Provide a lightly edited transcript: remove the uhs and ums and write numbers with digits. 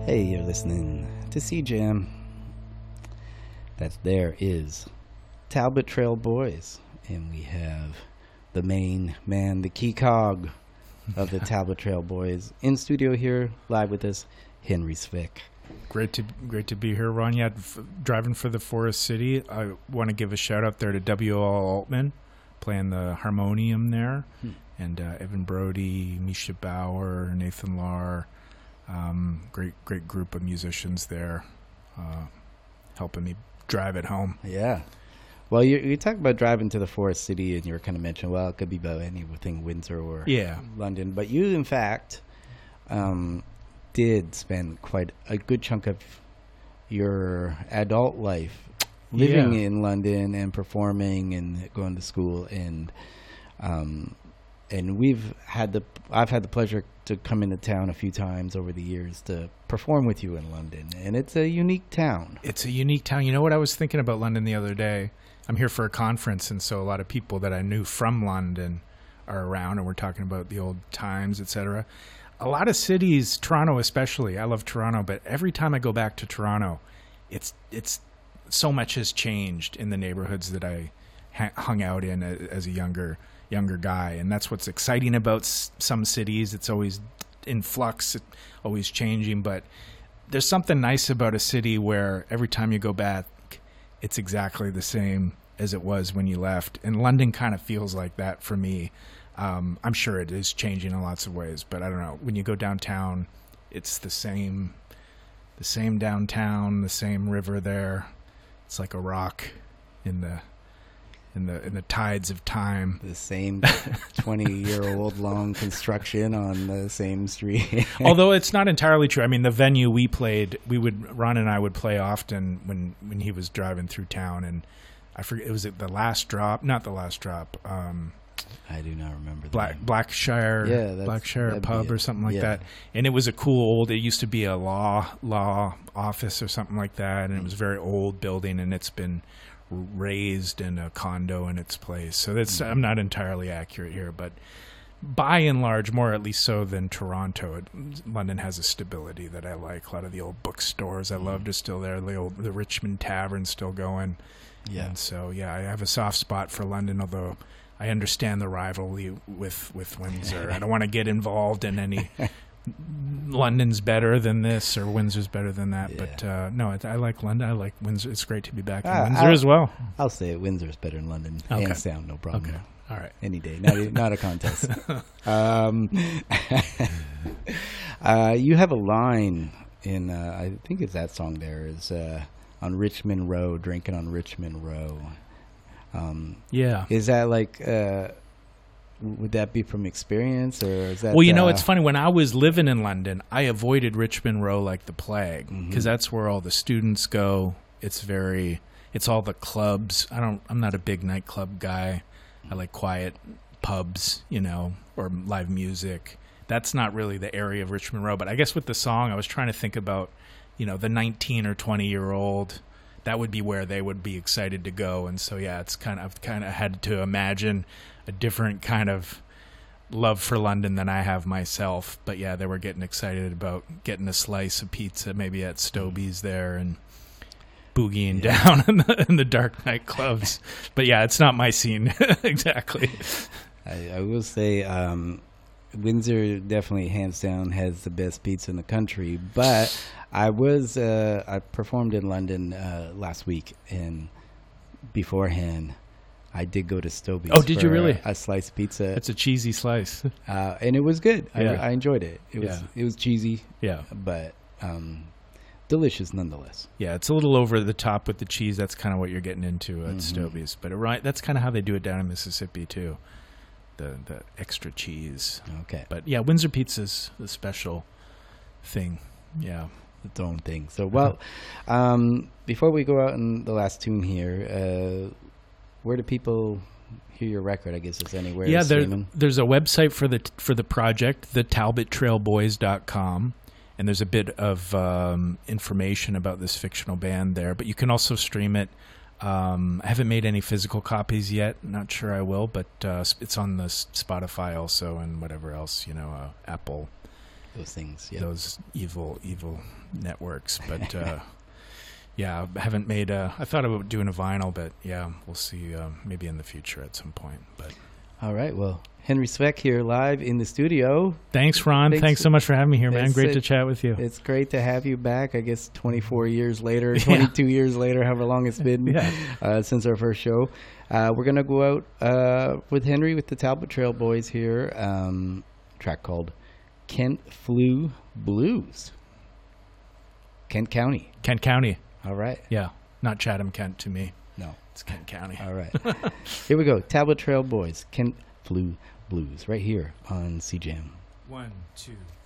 Hey, you're listening to CJAM. There is Talbot Trail Boys, and we have the main man, the key cog of the Talbot Trail Boys, in studio here, live with us, Henry Svick. Great to be here, Ron. Yeah, driving for the Forest City. I want to give a shout out there to W.L. Altman, playing the harmonium there, and Evan Brody, Misha Bauer, Nathan Lahr. Great group of musicians there, helping me drive it home. Yeah. Well, you talk about driving to the Forest City, and you were kind of mentioning, well, it could be about anything Windsor or London. But you, in fact, did spend quite a good chunk of your adult life living in London and performing and going to school, and I've had the pleasure to come into town a few times over the years to perform with you in London, and it's a unique town. It's a unique town. You know what I was thinking about London the other day? I'm here for a conference, and so a lot of people that I knew from London are around, and we're talking about the old times, etc. A lot of cities, Toronto especially, I love Toronto, but every time I go back to Toronto, it's so much has changed in the neighborhoods that I hung out in as a younger guy, and that's what's exciting about some cities. It's always in flux, always changing, but there's something nice about a city where every time you go back, it's exactly the same as it was when you left, and London kind of feels like that for me. I'm sure it is changing in lots of ways, but I don't know. When you go downtown, it's the same downtown, the same river there. It's like a rock in the tides of time. The same 20-year-old long construction on the same street. Although it's not entirely true. I mean, the venue we played, Ron and I would play often when he was driving through town, and I forget, it was at the Last Drop, not the Last Drop. I do not remember. Blackshire pub or something like that. And it was a cool old, it used to be a law office or something like that, and it was a very old building, and it's been raised in a condo in its place. So that's I'm not entirely accurate here, but by and large, more at least so than Toronto, London has a stability that I like. A lot of the old bookstores I loved are still there. The Richmond Tavern's still going. Yeah. And so, I have a soft spot for London, although I understand the rivalry with Windsor. I don't want to get involved in any London's better than this or Windsor's better than that. Yeah. But no, I like London. I like Windsor. It's great to be back in Windsor as well. I'll say it. Windsor's better than London. Okay. Hands down, no problem. Okay. All right. Any day. Not a contest. You have a line in, I think it's that song there, is on Richmond Row, drinking on Richmond Row. Is that like... would that be from experience, or is that? Well, it's funny. When I was living in London, I avoided Richmond Row like the plague, because that's where all the students go. It's all the clubs. I'm not a big nightclub guy. I like quiet pubs, or live music. That's not really the area of Richmond Row. But I guess with the song, I was trying to think about, the 19 or 20-year-old. That would be where they would be excited to go. And so, I've kind of had to imagine a different kind of love for London than I have myself. But they were getting excited about getting a slice of pizza maybe at Stobie's there and boogieing down in the dark nightclubs. But it's not my scene exactly. I will say Windsor definitely hands down has the best pizza in the country. But I performed in London last week, and beforehand I did go to Stobie's. Oh, did you really? A sliced pizza. It's a cheesy slice. And it was good. I enjoyed it. It was cheesy. Yeah. But delicious nonetheless. Yeah, it's a little over the top with the cheese. That's kind of what you're getting into at Stobie's. But that's kind of how they do it down in Mississippi too. The extra cheese. Okay. But Windsor pizza's a special thing. Yeah. Its own thing. So, before we go out in the last tune here, where do people hear your record? I guess it's anywhere. Yeah, there's a website for the project, thetalbottrailboys.com, and there's a bit of information about this fictional band there. But you can also stream it. I haven't made any physical copies yet. Not sure I will, but it's on the Spotify also and whatever else, Apple those things. Yeah. Those evil networks. But yeah, I haven't made I thought about doing a vinyl, but yeah, we'll see maybe in the future at some point. But all right, well, Henry Sveck here live in the studio. Thanks, Ron. Thanks so much for having me here, man. Great to chat with you. It's great to have you back. I guess 24 years later, 22 years later, however long it's been since our first show. We're going to go out with Henry with the Talbot Trail Boys here. Track called Kent Flew Blues. Kent County. Kent County. All right. Yeah. Not Chatham, Kent to me. No. It's Kent County. All right. Here we go. Talbot Trail Boys. Kent Flew Blues. Right here on CJAM. 1, 2, 3.